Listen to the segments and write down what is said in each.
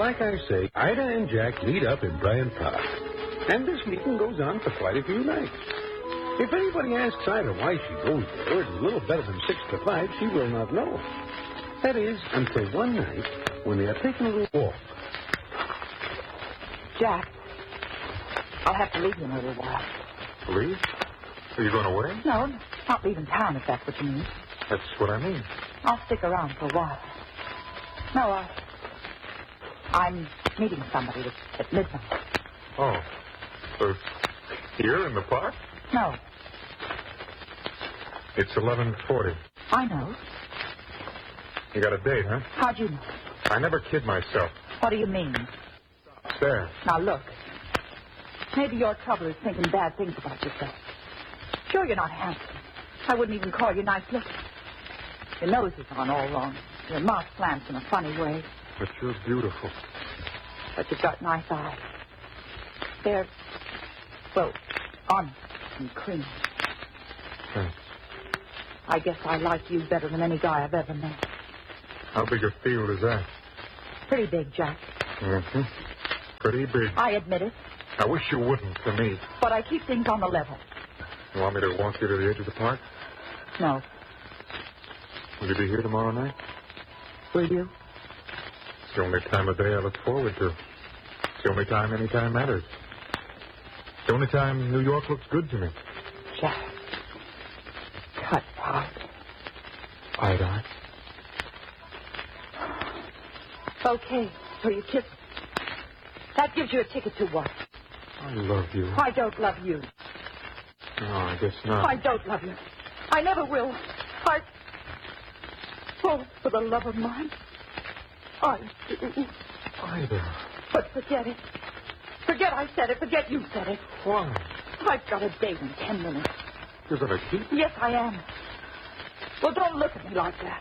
like I say, Ida and Jack meet up in Bryant Park. And this meeting goes on for quite a few nights. If anybody asks Ida why she goes there, it's a little better than 6 to 5, she will not know. That is, until one night when they are taking a little walk. Jack, I'll have to leave you in a little while. Leave? Are you going away? No, not leaving town, if that's what you mean. That's what I mean. I'll stick around for a while. No, I'm meeting somebody at midnight. Oh. Here in the park? No. It's 11:40. I know. You got a date, huh? How'd you know? I never kid myself. What do you mean? There. Now, look. Maybe your trouble is thinking bad things about yourself. Sure, you're not handsome. I wouldn't even call you nice looking. Your nose is on all wrong. Your mouth slants in a funny way. But you're beautiful. But you've got nice eyes. They're, well, honest and clean. Thanks. I guess I like you better than any guy I've ever met. How big a field is that? Pretty big, Jack. Mm-hmm. Pretty big. I admit it. I wish you wouldn't to me. But I keep things on the level. You want me to walk you to the edge of the park? No. Will you be here tomorrow night? Will you? It's the only time of day I look forward to. It's the only time any time matters. It's the only time New York looks good to me. Jack. Cut out. Ida. Okay, so you kiss me. That gives you a ticket to what? I love you. I don't love you. No, I guess not. I don't love you. I never will. Oh, for the love of mine. I do. Ida. But forget it. Forget I said it. Forget you said it. Why? I've got a date in 10 minutes. You're going to keep it? Yes, I am. Well, don't look at me like that.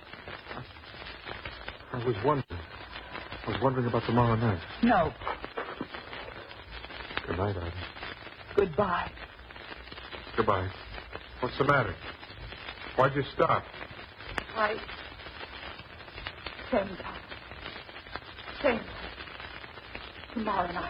I was wondering about tomorrow night. No. Good night, Ida. Goodbye. Goodbye. What's the matter? Why'd you stop? Same time. Same time. Tomorrow night.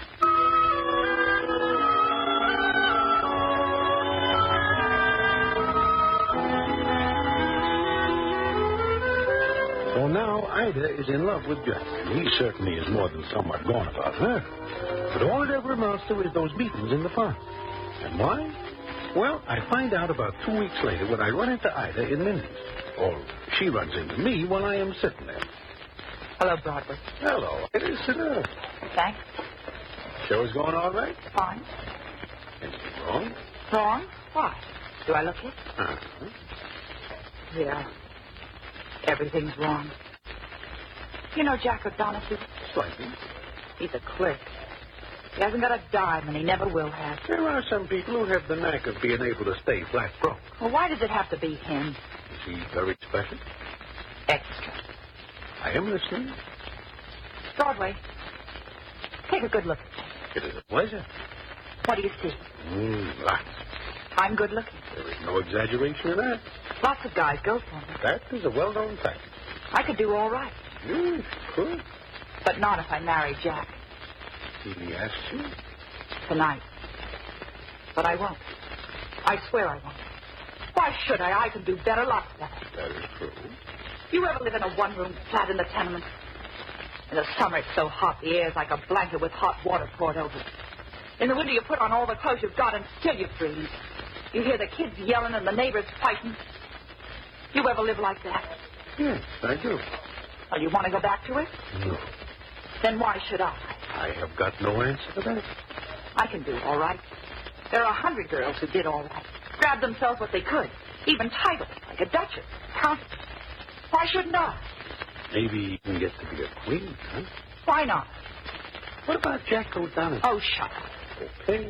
Well, now Ida is in love with Jack, and he certainly is more than somewhat gone about her. But all it ever amounts to is those meetings in the park. And why? Well, I find out about 2 weeks later when I run into Ida in Mindy's. Or she runs into me while I am sitting there. Hello, Broadway. Hello, Ida. Sit down. Thanks. Show's going all right? Fine. Anything wrong? Wrong? Why? Do I look it? Uh-huh. Yeah. Everything's wrong. You know Jack O'Donoghue? Slightly. He's a clerk. He hasn't got a dime, and he never will have. There are some people who have the knack of being able to stay flat broke. Well, why does it have to be him? Is he very special? Extra. I am listening. Broadway, take a good look. It is a pleasure. What do you see? Lots. I'm good looking. There is no exaggeration in that. Lots of guys go for me. That is a well-known fact. I could do all right. Could. But not if I marry Jack. He asked you? Tonight. But I won't. I swear I won't. Why should I? I can do better, lots better. That is true. You ever live in a one-room flat in the tenement? In the summer, it's so hot, the air's like a blanket with hot water poured over it. In the winter, you put on all the clothes you've got and still you freeze. You hear the kids yelling and the neighbors fighting. You ever live like that? Yes, I do. Well, you want to go back to it? No. Then why should I? I have got no answer to that. I can do all right. There are 100 girls who did all right. Grabbed themselves what they could. Even titles, like a duchess, countess. Why shouldn't I? Maybe you can get to be a queen, huh? Why not? What about Jack O'Donoghue? Oh, shut up. Okay.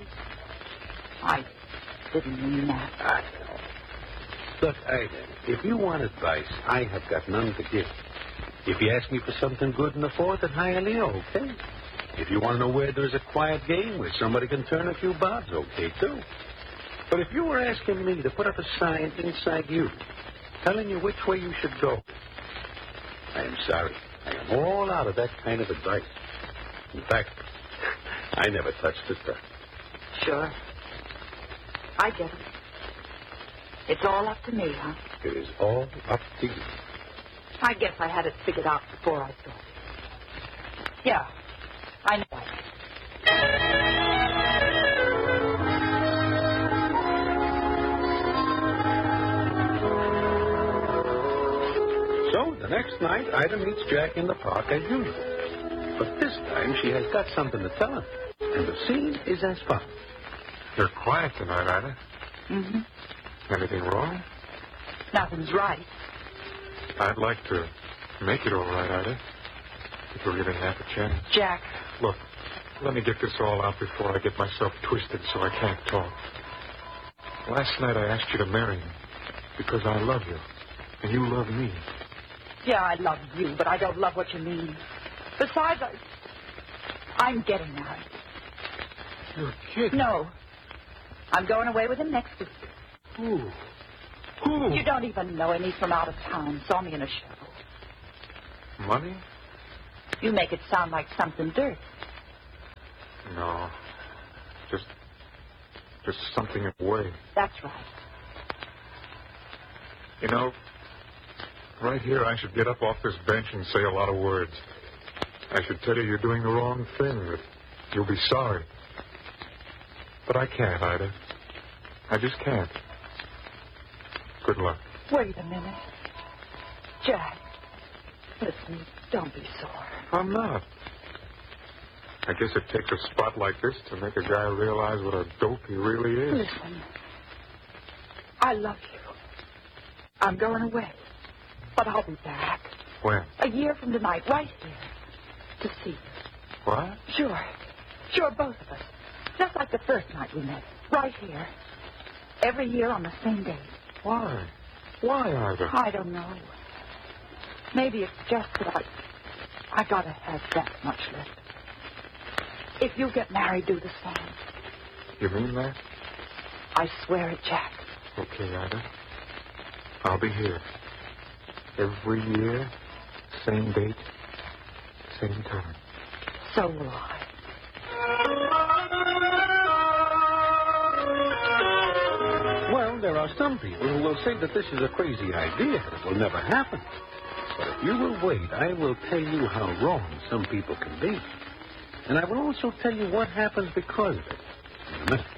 I didn't mean that. I know. Look, Ida, if you want advice, I have got none to give. If you ask me for something good in the Fourth at Hialeah, okay. If you want to know where there's a quiet game where somebody can turn a few bobs, okay, too. But if you were asking me to put up a sign inside you, telling you which way you should go, I am sorry. I am all out of that kind of advice. In fact, I never touched the stuff. Sure. I get it. It's all up to me, huh? It is all up to you. I guess I had it figured out before I started. Yeah, I know. So, the next night, Ida meets Jack in the park as usual. But this time, she has got something to tell him. And the scene is as follows. You're quiet tonight, Ida. Mm-hmm. Anything wrong? Nothing's right. I'd like to make it all right, Ida. If we're giving half a chance. Jack. Look, let me get this all out before I get myself twisted so I can't talk. Last night I asked you to marry me because I love you, and you love me. Yeah, I love you, but I don't love what you mean. Besides, I'm getting married. You're kidding. No. I'm going away with him next week. Who? Who? You don't even know him. He's from out of town. Saw me in a show. Money? You make it sound like something dirty. No. Just something in the way. That's right. You know, right here I should get up off this bench and say a lot of words. I should tell you you're doing the wrong thing, that you'll be sorry. But I can't, Ida. I just can't. Good luck. Wait a minute. Jack, listen, don't be sore. I'm not. I guess it takes a spot like this to make a guy realize what a dope he really is. Listen, I love you. I'm going away, but I'll be back. When? A year from tonight, right here, to see you. What? Sure, both of us. Just like the first night we met, right here. Every year on the same day. Why? Why, Ida? I don't know. Maybe it's just that I gotta have that much left. If you get married, do the same. You mean that? I swear it, Jack. Okay, Ida. I'll be here. Every year, same date, same time. So will I. Well, there are some people who will say that this is a crazy idea. It will never happen. But if you will wait, I will tell you how wrong some people can be. And I will also tell you what happens because of it in a minute.